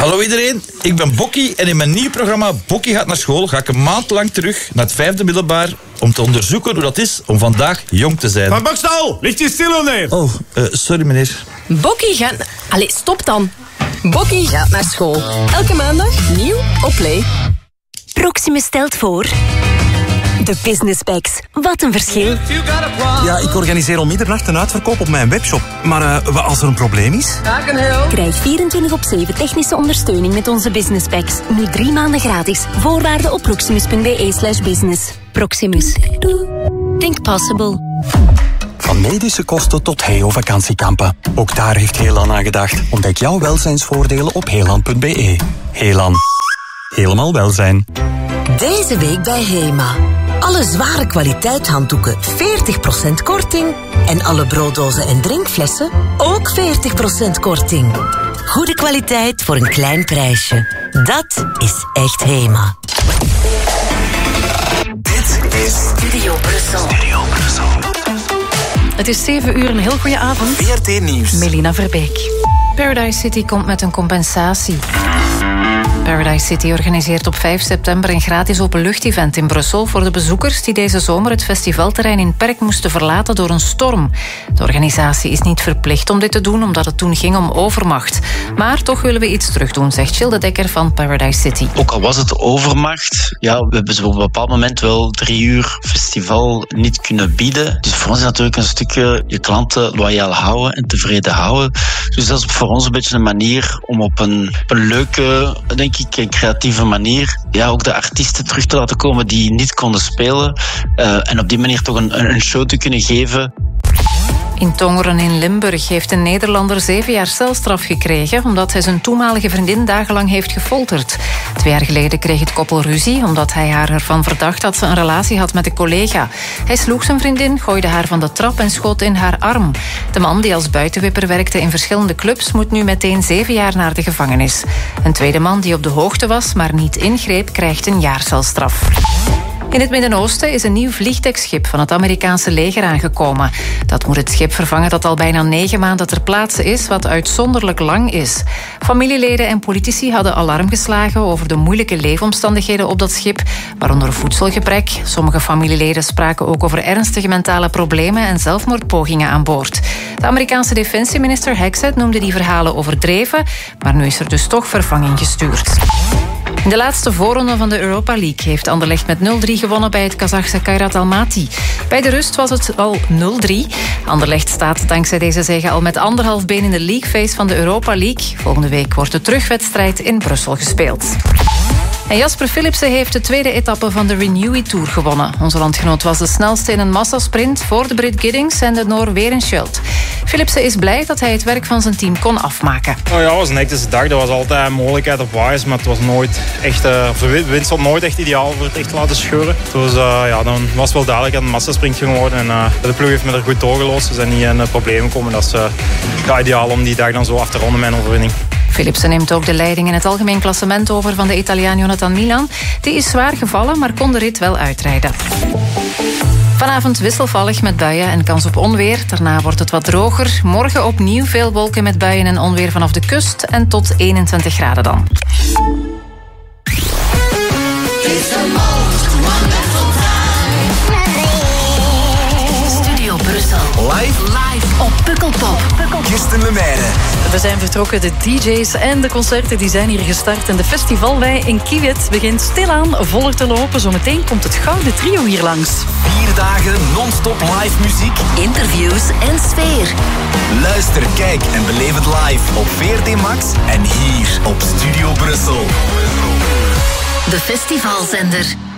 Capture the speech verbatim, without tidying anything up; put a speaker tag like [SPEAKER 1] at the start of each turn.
[SPEAKER 1] Hallo iedereen, ik ben Bokkie en in mijn nieuw programma Bokkie gaat naar school ga ik een maand lang terug naar het vijfde middelbaar om te onderzoeken hoe dat is om vandaag jong te zijn.
[SPEAKER 2] Van Bokstal, ligt je stil neer?
[SPEAKER 1] Oh, uh, sorry meneer.
[SPEAKER 3] Bokkie gaat... Allee, stop dan. Bokkie gaat naar school. Elke maandag nieuw op Play.
[SPEAKER 4] Proximus stelt voor... De Business Bags. Wat een verschil.
[SPEAKER 5] Ja, ik organiseer om middernacht een uitverkoop op mijn webshop. Maar uh, als er een probleem is...
[SPEAKER 4] Krijg vierentwintig op zeven technische ondersteuning met onze Business Bags. Nu drie maanden gratis. Voorwaarden op proximus.be slash business. Proximus. Think possible.
[SPEAKER 5] Van medische kosten tot Heo-vakantiekampen. Ook daar heeft Heelan aan gedacht. Ontdek jouw welzijnsvoordelen op heelan punt be. Heelan. Helemaal welzijn.
[SPEAKER 6] Deze week bij Hema. Alle zware kwaliteit handdoeken veertig procent korting. En alle brooddozen en drinkflessen ook veertig procent korting. Goede kwaliteit voor een klein prijsje. Dat is echt Hema.
[SPEAKER 4] Dit is Studio Brussel.
[SPEAKER 7] Studio Brussel.
[SPEAKER 8] Het is zeven uur, een heel goede avond.
[SPEAKER 7] V R T Nieuws.
[SPEAKER 8] Melina Verbeek. Paradise City komt met een compensatie. Paradise City organiseert op vijf september een gratis openlucht-event in Brussel voor de bezoekers die deze zomer het festivalterrein in Perk moesten verlaten door een storm. De organisatie is niet verplicht om dit te doen, omdat het toen ging om overmacht. Maar toch willen we iets terugdoen, zegt Gilles de Dekker van Paradise City.
[SPEAKER 9] Ook al was het overmacht, ja, we hebben zo op een bepaald moment wel drie uur festival niet kunnen bieden. Dus voor ons is natuurlijk een stukje je klanten loyaal houden en tevreden houden. Dus dat is voor ons een beetje een manier om op een, op een leuke, denk ik, een creatieve manier, ja, ook de artiesten terug te laten komen die niet konden spelen. Uh, en op die manier toch een, een show te kunnen geven.
[SPEAKER 8] In Tongeren in Limburg heeft een Nederlander zeven jaar celstraf gekregen omdat hij zijn toenmalige vriendin dagenlang heeft gefolterd. Twee jaar geleden kreeg het koppel ruzie omdat hij haar ervan verdacht dat ze een relatie had met een collega. Hij sloeg zijn vriendin, gooide haar van de trap en schoot in haar arm. De man, die als buitenwipper werkte in verschillende clubs, moet nu meteen zeven jaar naar de gevangenis. Een tweede man die op de hoogte was, maar niet ingreep, krijgt een jaar celstraf. In het Midden-Oosten is een nieuw vliegdekschip van het Amerikaanse leger aangekomen. Dat moet het schip vervangen dat al bijna negen maanden ter plaatse is, wat uitzonderlijk lang is. Familieleden en politici hadden alarm geslagen over de moeilijke leefomstandigheden op dat schip, waaronder voedselgebrek. Sommige familieleden spraken ook over ernstige mentale problemen en zelfmoordpogingen aan boord. De Amerikaanse defensieminister Hexet noemde die verhalen overdreven, maar nu is er dus toch vervanging gestuurd. In de laatste voorronde van de Europa League heeft Anderlecht met nul drie gewonnen bij het Kazachse Kairat Almaty. Bij de rust was het al nul drie. Anderlecht staat dankzij deze zege al met anderhalf been in de leagueface van de Europa League. Volgende week wordt de terugwedstrijd in Brussel gespeeld. En Jasper Philipsen heeft de tweede etappe van de Renewy Tour gewonnen. Onze landgenoot was de snelste in een massasprint voor de Brit Giddings en de Noor Werenskjöld. Philipsen is blij dat hij het werk van zijn team kon afmaken.
[SPEAKER 10] Oh ja, het was een hectische dag. Er was altijd een mogelijkheid op waaiers, maar het was nooit echt, uh, de wind stond nooit echt ideaal voor het echt te laten scheuren. Dus uh, ja, dan was wel duidelijk dat het een massasprint geworden. En uh, de ploeg heeft me er goed doorgelost. Ze zijn niet in uh, problemen gekomen. Dat is uh, ja, ideaal om die dag dan zo af te ronden met een overwinning.
[SPEAKER 8] Philipsen neemt ook de leiding in het algemeen klassement over van de Italiaan Jonathan Milan. Die is zwaar gevallen, maar kon de rit wel uitrijden. Vanavond wisselvallig met buien en kans op onweer. Daarna wordt het wat droger. Morgen opnieuw veel wolken met buien en onweer vanaf de kust. En tot eenentwintig graden dan.
[SPEAKER 4] Studio Brussel.
[SPEAKER 7] Live.
[SPEAKER 4] Live op Pukkelpop.
[SPEAKER 7] Kirsten Lemaire.
[SPEAKER 8] We zijn vertrokken, de D J's en de concerten die zijn hier gestart. En de festivalwei in Kiewit begint stilaan voller te lopen. Zometeen komt het Gouden Trio hier langs.
[SPEAKER 7] Vier dagen non-stop live muziek.
[SPEAKER 4] Interviews en sfeer.
[SPEAKER 7] Luister, kijk en beleef het live op V R T Max en hier op Studio Brussel.
[SPEAKER 4] De festivalzender.